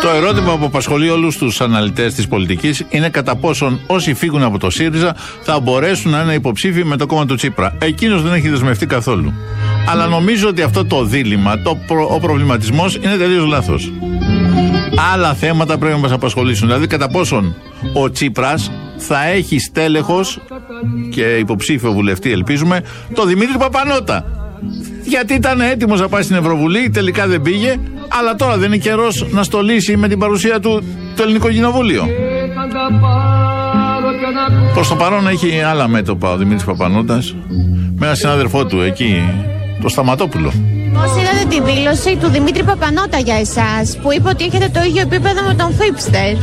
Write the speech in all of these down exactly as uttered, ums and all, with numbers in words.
Το ερώτημα που απασχολεί όλους τους αναλυτές της πολιτικής είναι κατά πόσον όσοι φύγουν από το ΣΥΡΙΖΑ θα μπορέσουν να είναι υποψήφιοι με το κόμμα του Τσίπρα. Εκείνος δεν έχει δεσμευτεί καθόλου. Αλλά νομίζω ότι αυτό το δίλημμα, το προ, ο προβληματισμός είναι τελείως λάθος. Άλλα θέματα πρέπει να μας απασχολήσουν. Δηλαδή κατά πόσον ο Τσίπρας θα έχει στέλεχος και υποψήφιο βουλευτή, ελπίζουμε, το Δημήτρη Παπανώτα. Γιατί ήταν έτοιμος να πάει στην Ευρωβουλή, τελικά δεν πήγε, αλλά τώρα δεν είναι καιρός να στολίσει με την παρουσία του το Ελληνικό Κοινοβούλιο. Προς το παρόν έχει άλλα μέτωπα ο Δημήτρης Παπανώτας με έναν συνάδελφό του εκεί, το Σταματόπουλο. Πώς είδατε τη δήλωση του Δημήτρη Παπανώτα για εσάς, που είπε ότι έχετε το ίδιο επίπεδο με τον Φίπστερ?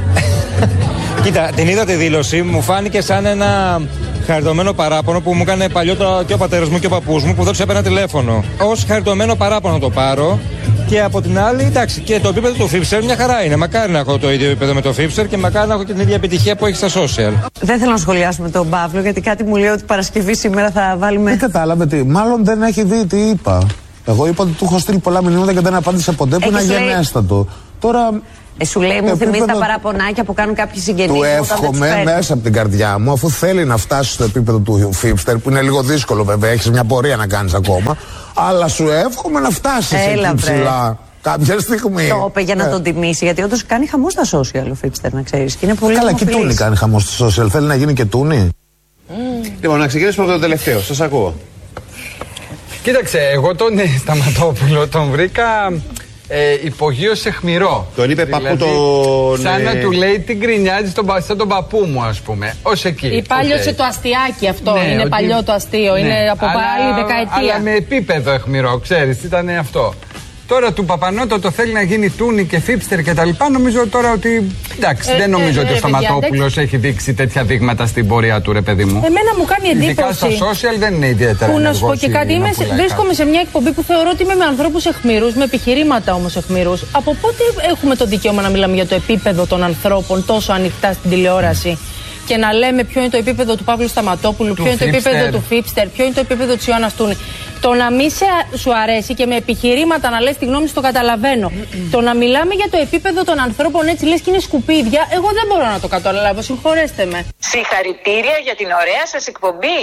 Κοίτα, την είδα τη δήλωση, μου φάνηκε σαν ένα χαριτωμένο παράπονο που μου έκανε παλιότερα και ο πατέρας μου και ο παππούς μου, που δεν τους έπαιρνα τηλέφωνο. Ως χαριτωμένο παράπονο να το πάρω. Και από την άλλη, εντάξει, και το επίπεδο του Φίπστερ μια χαρά είναι. Μακάρι να έχω το ίδιο επίπεδο με το Φίπστερ και μακάρι να έχω και την ίδια επιτυχία που έχει στα social. Δεν θέλω να σχολιάσουμε τον Παύλο, γιατί κάτι μου λέει ότι Παρασκευή σήμερα θα βάλουμε. Δεν κατάλαβε τι. Μάλλον δεν έχει δει τι είπα. Εγώ είπα ότι του έχω στείλει πολλά μηνύματα και δεν απάντησε ποτέ, που είναι αγενέστατο. Τώρα. Ε, σου λέει, μου θυμίζει τα παραπονάκια που κάνουν κάποιοι συγγενείς. Του εύχομαι μέσα από την καρδιά μου, αφού θέλει να φτάσει στο επίπεδο του Φίπστερ, που είναι λίγο δύσκολο βέβαια, έχεις μια πορεία να κάνεις ακόμα. Αλλά σου εύχομαι να φτάσεις εκεί ψηλά κάποια στιγμή. Το είπε για να ε. τον τιμήσει, γιατί όντως κάνει χαμό στα social ο Φίπστερ, να ξέρεις. Και είναι πολύ καλά, και Τούνη κάνει χαμό στα social. Θέλει να γίνει και Τούνη. Mm. Λοιπόν, να ξεκινήσουμε από το τελευταίο. Σας ακούω. Κοίταξε, εγώ τον Σταματόπουλο τον βρήκα. Ε, υπογείωσε αιχμηρό. Τον είπε δηλαδή, παππού τον. Σαν να του λέει τι γκρινιάζει τον, σαν τον παππού μου, ας πούμε. Ως εκεί. Υπάλληλωσε okay. το αστιάκι αυτό. Ναι, είναι ότι... παλιό το αστείο. Ναι. Είναι από πάλι δεκαετία. Αλλά με επίπεδο αιχμηρό, ξέρεις, ήταν αυτό. Τώρα του Παπανώτα το θέλει να γίνει Τούνη και Φίπστερ και τα λοιπά. Νομίζω τώρα ότι. Εντάξει, ε, δεν νομίζω ε, ε, ότι ο Σταματόπουλος έχει δείξει τέτοια δείγματα στην πορεία του, ρε παιδί μου. Εμένα μου κάνει εντύπωση. Ειδικά στα social δεν είναι ιδιαίτερα. Που να σου πω και κάτι, είμαι, βρίσκομαι σε μια εκπομπή που θεωρώ ότι είμαι με ανθρώπους αιχμηρούς, με επιχειρήματα όμως αιχμηρούς. Από πότε έχουμε το δικαίωμα να μιλάμε για το επίπεδο των ανθρώπων τόσο ανοιχτά στην τηλεόραση? Και να λέμε ποιο είναι το επίπεδο του Παύλου Σταματόπουλου, ποιο είναι το επίπεδο του Φίπστερ, ποιο είναι το επίπεδο της Ιωάννας Τούνη. Το να μην σε, σου αρέσει και με επιχειρήματα να λες τη γνώμη σου, το καταλαβαίνω. Mm-hmm. Το να μιλάμε για το επίπεδο των ανθρώπων έτσι λες και είναι σκουπίδια, εγώ δεν μπορώ να το καταλάβω. Συγχωρέστε με. Συγχαρητήρια για την ωραία σας εκπομπή.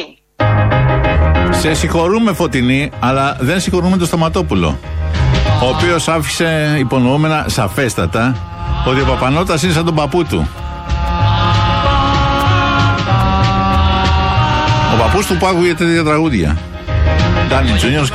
Σε συγχωρούμε, Φωτεινή, αλλά δεν συγχωρούμε τον Σταματόπουλο. Ο οποίος άφησε υπονοούμενα σαφέστατα ότι ο Παπανώτας είναι σαν τον παππού του. Ο παππούς του που άκουγε τέτοια τραγούδια. Ντάνι Τζούνιορ